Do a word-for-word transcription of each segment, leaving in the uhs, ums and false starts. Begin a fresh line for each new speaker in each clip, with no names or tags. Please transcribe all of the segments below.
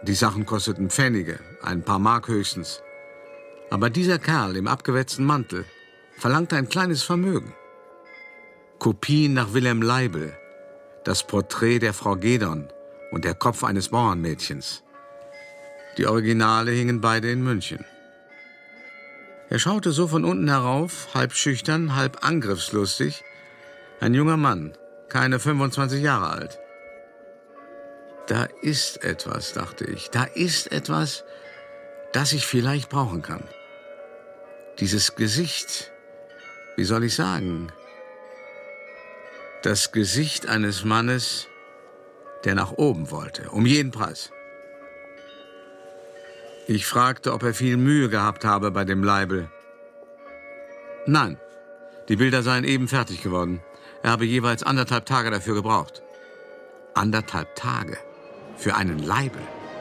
Die Sachen kosteten Pfennige, ein paar Mark höchstens. Aber dieser Kerl im abgewetzten Mantel verlangte ein kleines Vermögen. Kopien nach Wilhelm Leibl, das Porträt der Frau Gedon und der Kopf eines Bauernmädchens. Die Originale hingen beide in München. Er schaute so von unten herauf, halb schüchtern, halb angriffslustig. Ein junger Mann, keine fünfundzwanzig Jahre alt. Da ist etwas, dachte ich, da ist etwas, das ich vielleicht brauchen kann. Dieses Gesicht, wie soll ich sagen, das Gesicht eines Mannes, der nach oben wollte, um jeden Preis. Ich fragte, ob er viel Mühe gehabt habe bei dem Leibl. Nein, die Bilder seien eben fertig geworden. Er habe jeweils anderthalb Tage dafür gebraucht. Anderthalb Tage für einen Leibl.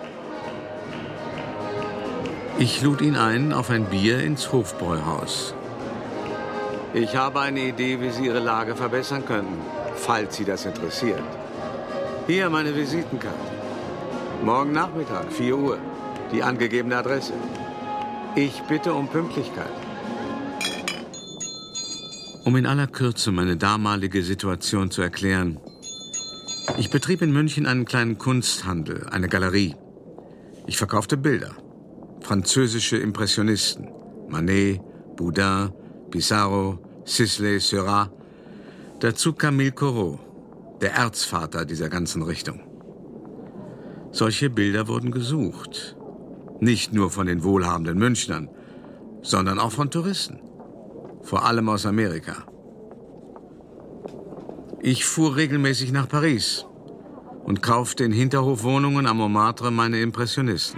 Ich lud ihn ein auf ein Bier ins Hofbräuhaus. Ich habe eine Idee, wie Sie Ihre Lage verbessern könnten, falls Sie das interessiert. Hier meine Visitenkarte. Morgen Nachmittag, vier Uhr. Die angegebene Adresse. Ich bitte um Pünktlichkeit. Um in aller Kürze meine damalige Situation zu erklären. Ich betrieb in München einen kleinen Kunsthandel, eine Galerie. Ich verkaufte Bilder. Französische Impressionisten. Manet, Boudin, Pissarro, Sisley, Seurat. Dazu Camille Corot, der Erzvater dieser ganzen Richtung. Solche Bilder wurden gesucht. Nicht nur von den wohlhabenden Münchnern, sondern auch von Touristen. Vor allem aus Amerika. Ich fuhr regelmäßig nach Paris und kaufte in Hinterhofwohnungen am Montmartre meine Impressionisten.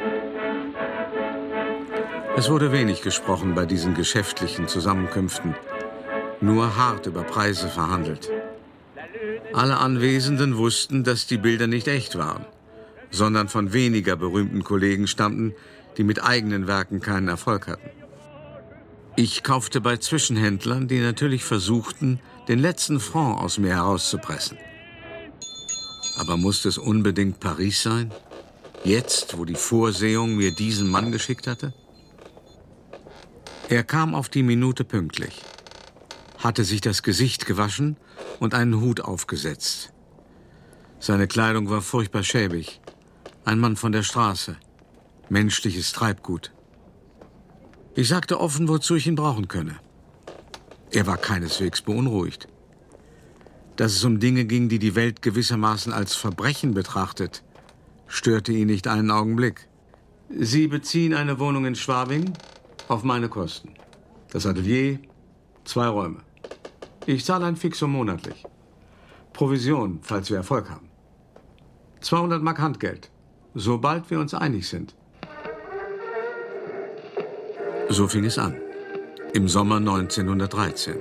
Es wurde wenig gesprochen bei diesen geschäftlichen Zusammenkünften, nur hart über Preise verhandelt. Alle Anwesenden wussten, dass die Bilder nicht echt waren, sondern von weniger berühmten Kollegen stammten, die mit eigenen Werken keinen Erfolg hatten. Ich kaufte bei Zwischenhändlern, die natürlich versuchten, den letzten Franc aus mir herauszupressen. Aber musste es unbedingt Paris sein? Jetzt, wo die Vorsehung mir diesen Mann geschickt hatte? Er kam auf die Minute pünktlich, hatte sich das Gesicht gewaschen und einen Hut aufgesetzt. Seine Kleidung war furchtbar schäbig. Ein Mann von der Straße. Menschliches Treibgut. Ich sagte offen, wozu ich ihn brauchen könne. Er war keineswegs beunruhigt. Dass es um Dinge ging, die die Welt gewissermaßen als Verbrechen betrachtet, störte ihn nicht einen Augenblick. Sie beziehen eine Wohnung in Schwabing auf meine Kosten. Das Atelier, zwei Räume. Ich zahle ein Fixum monatlich. Provision, falls wir Erfolg haben. zweihundert Mark Handgeld, sobald wir uns einig sind. So fing es an, im Sommer neunzehnhundertdreizehn.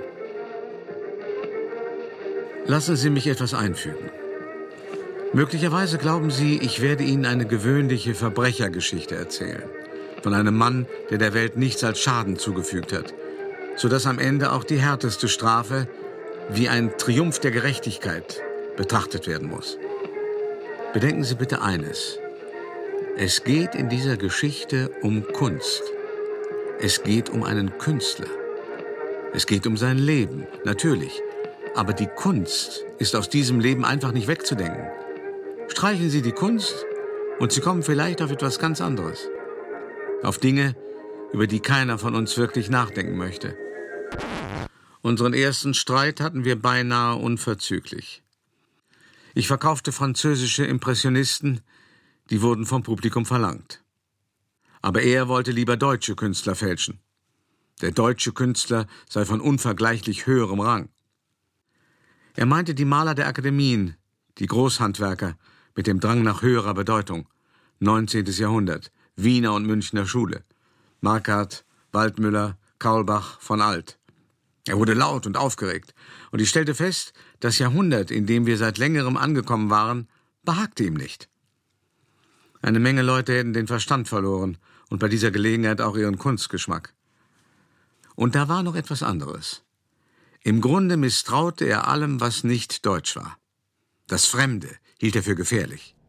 Lassen Sie mich etwas einfügen. Möglicherweise glauben Sie, ich werde Ihnen eine gewöhnliche Verbrechergeschichte erzählen. Von einem Mann, der der Welt nichts als Schaden zugefügt hat, sodass am Ende auch die härteste Strafe wie ein Triumph der Gerechtigkeit betrachtet werden muss. Bedenken Sie bitte eines. Es geht in dieser Geschichte um Kunst. Es geht um einen Künstler. Es geht um sein Leben, natürlich. Aber die Kunst ist aus diesem Leben einfach nicht wegzudenken. Streichen Sie die Kunst und Sie kommen vielleicht auf etwas ganz anderes. Auf Dinge, über die keiner von uns wirklich nachdenken möchte. Unseren ersten Streit hatten wir beinahe unverzüglich. Ich verkaufte französische Impressionisten, die wurden vom Publikum verlangt. Aber er wollte lieber deutsche Künstler fälschen. Der deutsche Künstler sei von unvergleichlich höherem Rang. Er meinte die Maler der Akademien, die Großhandwerker mit dem Drang nach höherer Bedeutung, neunzehntes Jahrhundert, Wiener und Münchner Schule, Marquardt, Waldmüller, Kaulbach, von Alt. Er wurde laut und aufgeregt, und ich stellte fest, das Jahrhundert, in dem wir seit längerem angekommen waren, behagte ihm nicht. Eine Menge Leute hätten den Verstand verloren und bei dieser Gelegenheit auch ihren Kunstgeschmack. Und da war noch etwas anderes. Im Grunde misstraute er allem, was nicht deutsch war. Das Fremde hielt er für gefährlich.